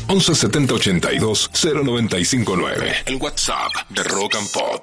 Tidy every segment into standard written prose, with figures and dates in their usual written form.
11 70 82 0959. El WhatsApp de Rock and Pop.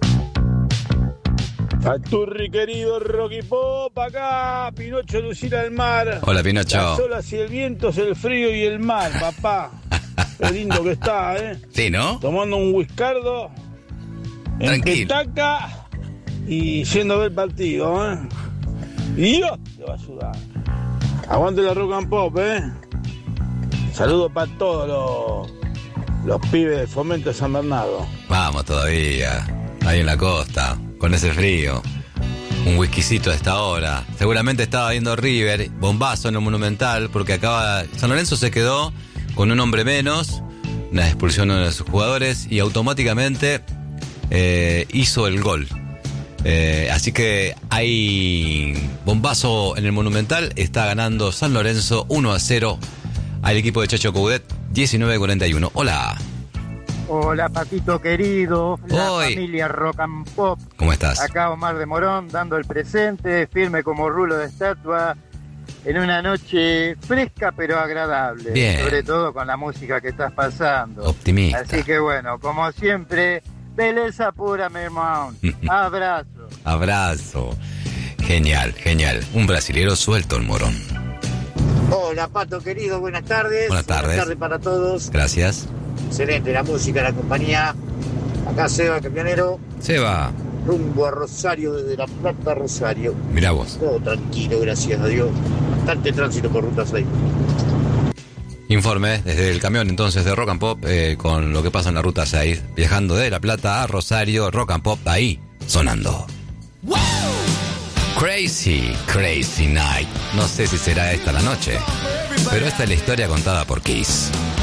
Paturri querido, Rocky Pop, acá, Pinocho Lucila del Mar. Hola, Pinocho. Las olas y el viento, el frío y el mar, papá. Qué lindo que está, Sí, ¿no? Tomando un whiskardo en Tranquilo. petaca y yendo a ver el partido, Y Dios te va a ayudar. Aguante la Rock and Pop, Saludos para todos los pibes de Fomento de San Bernardo. Vamos todavía, ahí en la costa, con ese frío. Un whiskycito a esta hora. Seguramente estaba viendo River, bombazo en el Monumental, porque San Lorenzo se quedó con un hombre menos, una expulsión de uno de sus jugadores, y automáticamente hizo el gol. Así que hay bombazo en el Monumental. Está ganando San Lorenzo 1-0 al equipo de Chacho Coudet, 19-41. Hola. Hola, Patito querido, la Hoy. familia Rock and Pop. ¿Cómo estás? Acá Omar de Morón, dando el presente, firme como rulo de estatua, en una noche fresca pero agradable. Bien. Sobre todo con la música que estás pasando. Optimista. Así que bueno, como siempre, belleza pura, mi hermano. Abrazo. Abrazo. Genial, genial. Un brasilero suelto el Morón. Hola, Pato querido, buenas tardes. Buenas tardes. Buenas tardes para todos. Gracias. Excelente la música, la compañía. Acá Seba, camionero, Seba, rumbo a Rosario, desde La Plata a Rosario. mirá vos. Todo tranquilo, gracias a Dios. Bastante tránsito por Ruta 6. Informe desde el camión entonces de Rock and Pop con lo que pasa en la Ruta 6. Viajando de La Plata a Rosario, Rock and Pop ahí, sonando. ¡Wow! Crazy, Crazy Night. No sé si será esta la noche, pero esta es la historia contada por Kiss.